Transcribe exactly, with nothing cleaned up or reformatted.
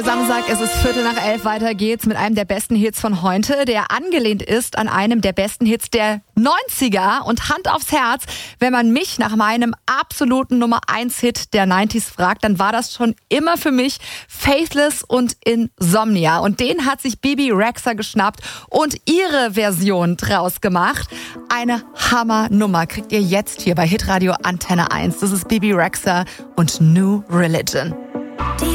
Samstag, es ist Viertel nach elf, weiter geht's mit einem der besten Hits von heute, der angelehnt ist an einem der besten Hits der neunziger. Und Hand aufs Herz, wenn man mich nach meinem absoluten Nummer eins Hit der neunziger fragt, dann war das schon immer für mich Faithless und Insomnia. Und den hat sich Bebe Rexha geschnappt und ihre Version draus gemacht. Eine Hammernummer kriegt ihr jetzt hier bei Hitradio Antenne eins. Das ist Bebe Rexha und New Religion.